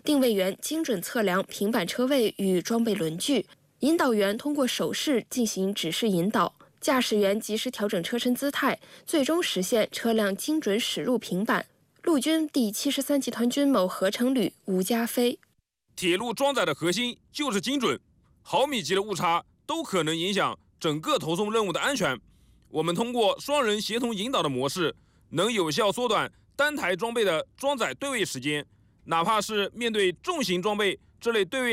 定位员精准测量平板车位与装备轮距，引导员通过手势进行指示引导，驾驶员及时调整车身姿态，最终实现车辆精准驶入平板。陆军第73集团军某合成旅吴家飞： 铁路装载的核心就是精准，毫米级的误差都可能影响整个投送任务的安全。我们通过双人协同引导的模式，能有效缩短单台装备的装载对位时间，哪怕是面对重型装备这类对位